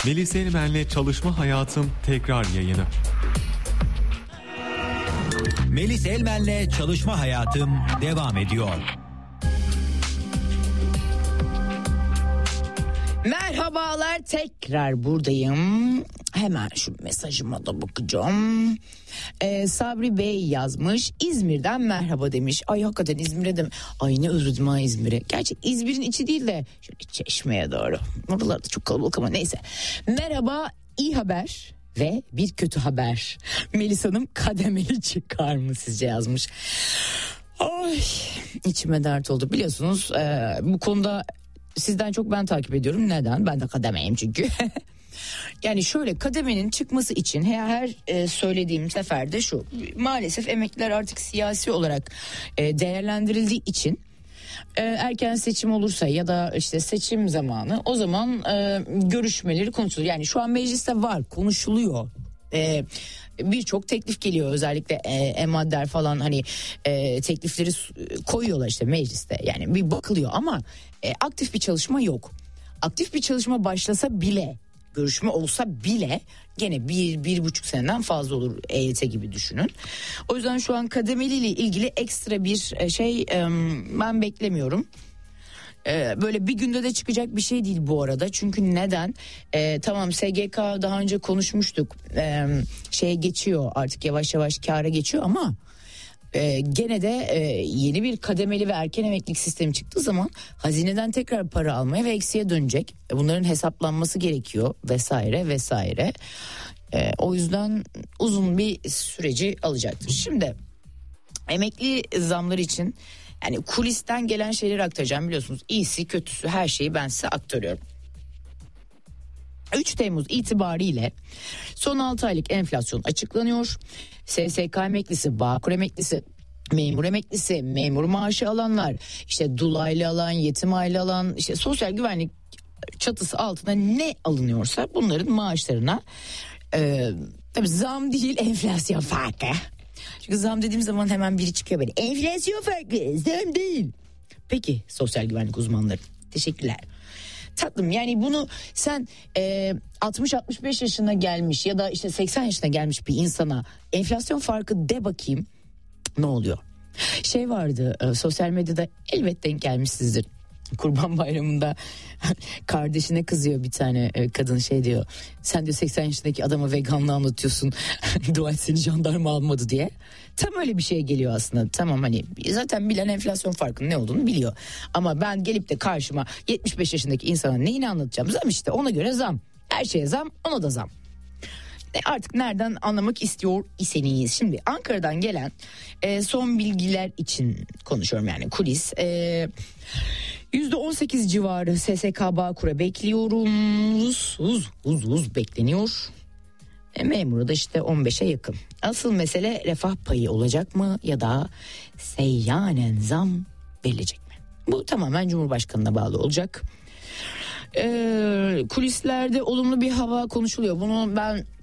Melis Elmen'le Çalışma Hayatım tekrar yayını. Melis Elmen'le Çalışma Hayatım devam ediyor. Merhabalar, tekrar buradayım. Hemen şu mesajıma da bakacağım. Sabri Bey yazmış, İzmir'den merhaba demiş. Ay hakikaten İzmir'e de, ay ne özledim ha İzmir'e. Gerçi İzmir'in içi değil de şöyle Çeşme'ye doğru. Oralarda çok kalabalık ama neyse. Merhaba, iyi haber ve bir kötü haber. Melis Hanım kademeli çıkar mı sizce yazmış. Ay içime dert oldu. Biliyorsunuz bu konuda sizden çok ben takip ediyorum. Neden? Ben de kademeyim çünkü. Yani şöyle, kademenin çıkması için her söylediğim seferde şu: maalesef emekliler artık siyasi olarak değerlendirildiği için erken seçim olursa ya da işte seçim zamanı, o zaman görüşmeleri konuşuluyor. Yani şu an mecliste var, konuşuluyor. Birçok teklif geliyor, özellikle Madder falan, hani teklifleri koyuyorlar işte mecliste, yani bir bakılıyor ama aktif bir çalışma yok. Aktif bir çalışma başlasa bile, görüşme olsa bile gene 1-1,5 seneden fazla olur, EYT gibi düşünün. O yüzden şu an kademeliyle ilgili ekstra bir şey ben beklemiyorum. Böyle bir günde de çıkacak bir şey değil bu arada. Çünkü neden? Tamam, SGK daha önce konuşmuştuk. Şeye geçiyor artık, yavaş yavaş kâra geçiyor ama gene de yeni bir kademeli ve erken emeklilik sistemi çıktığı zaman hazineden tekrar para almaya ve eksiye dönecek. Bunların hesaplanması gerekiyor vesaire vesaire. O yüzden uzun bir süreci alacaktır. Şimdi emekli zamları için yani kulisten gelen şeyleri aktaracağım, biliyorsunuz. İyisi kötüsü her şeyi ben size aktarıyorum. 3 Temmuz itibariyle son 6 aylık enflasyon açıklanıyor. SSK emeklisi, Bağkur emeklisi, memur emeklisi, memur maaşı alanlar, işte dul aile alan, yetim aile alan, işte sosyal güvenlik çatısı altında ne alınıyorsa bunların maaşlarına tabii zam değil, enflasyon farkı. Çünkü zam dediğim zaman hemen biri çıkıyor böyle, enflasyon farkı, zam değil. Peki sosyal güvenlik uzmanları, teşekkürler. Tatlım, yani bunu sen 60-65 yaşına gelmiş ya da işte 80 yaşına gelmiş bir insana enflasyon farkı de bakayım, ne oluyor? Şey vardı, sosyal medyada elbet denk gelmişsizdir. Kurban Bayramı'nda kardeşine kızıyor bir tane kadın, şey diyor: sen diyor 80 yaşındaki adama veganlığı anlatıyorsun, dua et seni jandarma almadı diye. Tam öyle bir şey geliyor aslında. Tamam, hani zaten bilen enflasyon farkının ne olduğunu biliyor. Ama ben gelip de karşıma 75 yaşındaki insana neyini anlatacağım? Zam işte, ona göre zam. Her şeye zam, ona da zam. Artık nereden anlamak istiyor iseniz. Şimdi Ankara'dan gelen son bilgiler için konuşuyorum, yani kulis. %18 civarı SSK Bağkur'a bekliyoruz. Uz bekleniyor. Memura da işte 15'e yakın. Asıl mesele refah payı olacak mı ya da seyyanen zam verilecek mi? Bu tamamen Cumhurbaşkanı'na bağlı olacak. Kulislerde olumlu bir hava konuşuluyor. Bunu ben